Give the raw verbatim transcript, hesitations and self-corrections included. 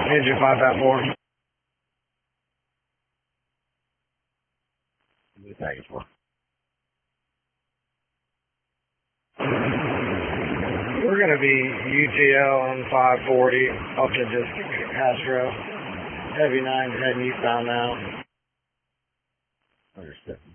Engine five five four. Package four. We're going to be U T L on five forty, Ultra Disc Astro. Heavy nine heading eastbound now. Understood.